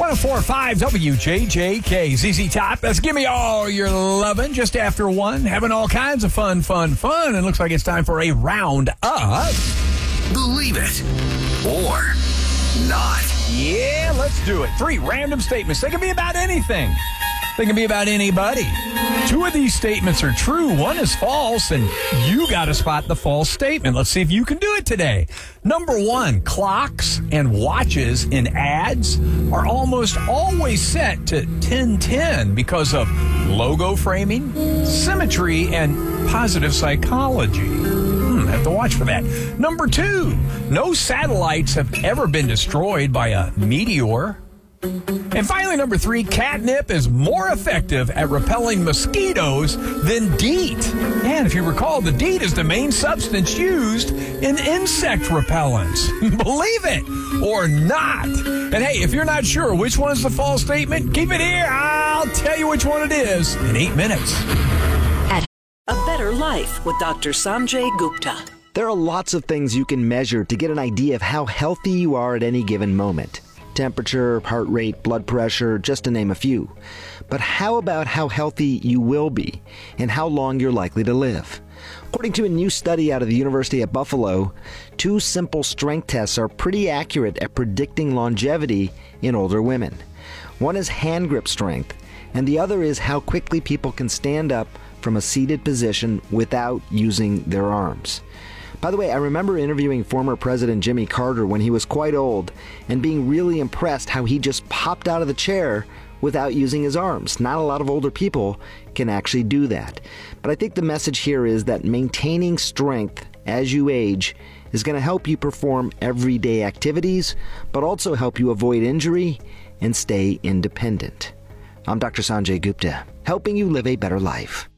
104.5 WJJK. ZZ Top. That's Give Me All Your Lovin' just after 1. Having all kinds of fun. And looks like it's time for a round of Believe It or Not. Yeah, let's do it. 3 random statements. They can be about anything. They can be about anybody. 2 of these statements are true. 1 is false, and you got to spot the false statement. Let's see if you can do it today. Number 1, clocks and watches in ads are almost always set to 10:10 because of logo framing, symmetry, and positive psychology. Have to watch for that. Number 2, no satellites have ever been destroyed by a meteor. And finally, number 3, catnip is more effective at repelling mosquitoes than DEET. And if you recall, the DEET is the main substance used in insect repellents. Believe it or not. And hey, if you're not sure which one is the false statement, keep it here. I'll tell you which one it is in 8 minutes. A Better Life with Dr. Sanjay Gupta. There are lots of things you can measure to get an idea of how healthy you are at any given moment. Temperature, heart rate, blood pressure, just to name a few. But how about how healthy you will be and how long you're likely to live? According to a new study out of the University at Buffalo, 2 simple strength tests are pretty accurate at predicting longevity in older women. One is hand grip strength, and the other is how quickly people can stand up from a seated position without using their arms. By the way, I remember interviewing former President Jimmy Carter when he was quite old and being really impressed how he just popped out of the chair without using his arms. Not a lot of older people can actually do that. But I think the message here is that maintaining strength as you age is going to help you perform everyday activities, but also help you avoid injury and stay independent. I'm Dr. Sanjay Gupta, helping you live a better life.